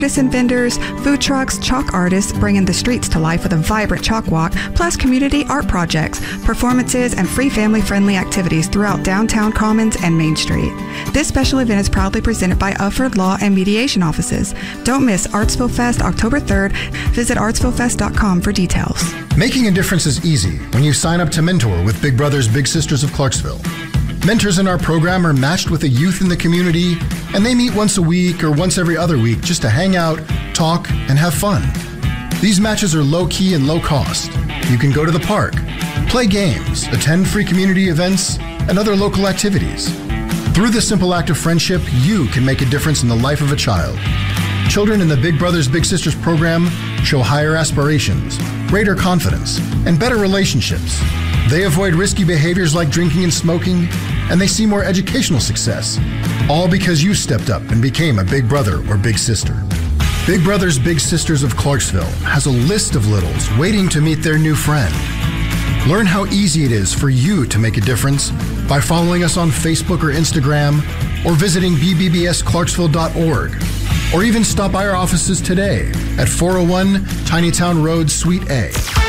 Artisan vendors, food trucks, chalk artists bringing the streets to life with a vibrant chalk walk, plus community art projects, performances, and free family-friendly activities throughout downtown Commons and Main Street. This special event is proudly presented by Ufford Law and Mediation Offices. Don't miss Artsville Fest October 3rd. Visit artsvillefest.com for details. Making a difference is easy when you sign up to mentor with Big Brothers Big Sisters of Clarksville. Mentors in our program are matched with a youth in the community, and they meet once a week or once every other week just to hang out, talk, and have fun. These matches are low-key and low-cost. You can go to the park, play games, attend free community events, and other local activities. Through this simple act of friendship, you can make a difference in the life of a child. Children in the Big Brothers Big Sisters program show higher aspirations, greater confidence, and better relationships. They avoid risky behaviors like drinking and smoking, and they see more educational success, all because you stepped up and became a big brother or big sister. Big Brothers Big Sisters of Clarksville has a list of littles waiting to meet their new friend. Learn how easy it is for you to make a difference by following us on Facebook or Instagram, or visiting bbbsclarksville.org, or even stop by our offices today at 401 Tinytown Road, Suite A.